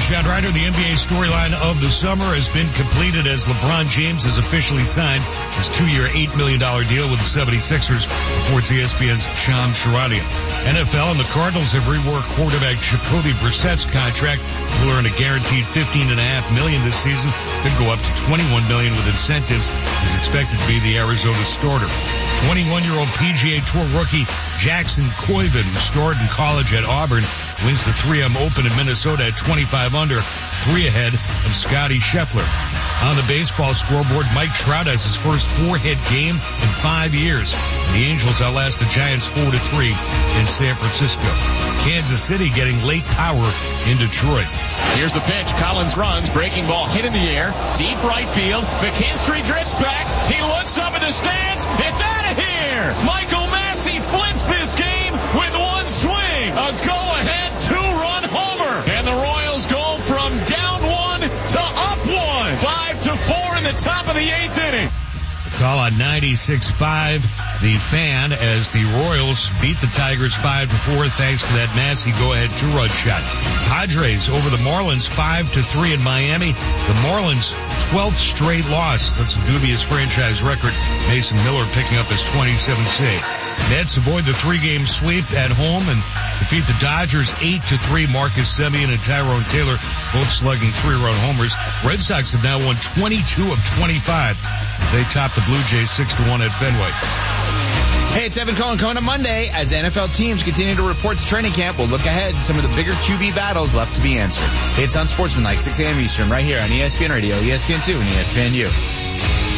John Ryder. The NBA storyline of the summer has been completed as LeBron James has officially signed his 2-year, $8 million deal with the 76ers, reports ESPN's Sham Charania. NFL and the Cardinals have reworked quarterback Jacoby Brissett's contract. He'll earn a guaranteed $15.5 million this season. Could go up to $21 million with incentives. He's expected to be the Arizona starter. 21-year-old PGA Tour rookie Jackson Coyven, who starred in college at Auburn, wins the 3M Open in Minnesota at 25 under, 3 ahead of Scotty Scheffler. On the baseball scoreboard, Mike Trout has his first 4-hit game in 5 years. The Angels outlast the Giants 4-3 in San Francisco. Kansas City getting late power in Detroit. Here's the pitch. Collins runs. Breaking ball hit in the air. Deep right field. McKinstry drifts back. He looks up in the stands. It's out of here. Michael Massey flips this game with one swing. A go-ahead 2-run homer. And the Royals go from down 1 to up 1. 5-4 in the top of the 8th inning. Call on 96.5, The Fan, as the Royals beat the Tigers 5-4 thanks to that Massey go-ahead 2-run shot. Padres over the Marlins 5-3 in Miami. The Marlins' 12th straight loss. That's a dubious franchise record. Mason Miller picking up his 27th save. Mets avoid the 3-game sweep at home and defeat the Dodgers 8-3. Marcus Semien and Tyrone Taylor both slugging 3-run homers. Red Sox have now won 22 of 25 as they top the Blue Jays 6-1 at Fenway. Hey, it's Evan Cohen coming on Monday. As NFL teams continue to report to training camp, we'll look ahead to some of the bigger QB battles left to be answered. It's on Sportsmanlike, 6 a.m. Eastern, right here on ESPN Radio, ESPN2, and ESPNU.